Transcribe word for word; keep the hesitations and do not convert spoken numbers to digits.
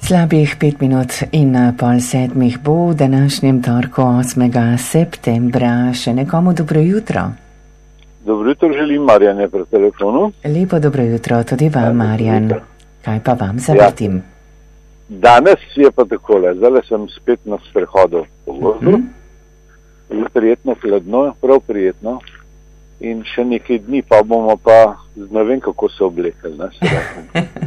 Slabih pet minut in pol sedmih bo v današnjem torku osmega septembra. Še nekomu dobro jutro. Dobro jutro želim, Marjan je pri telefonu. Lepo dobro jutro tudi vam, Marjan. Kaj pa vam zavrtim? Ja. Danes je pa takole, zdaj sem spet na sprehodu po gozdu. Mm. Je prijetno hladno, prav prijetno. In še nekaj dni pa bomo pa, ne vem kako se oblekali, ne, se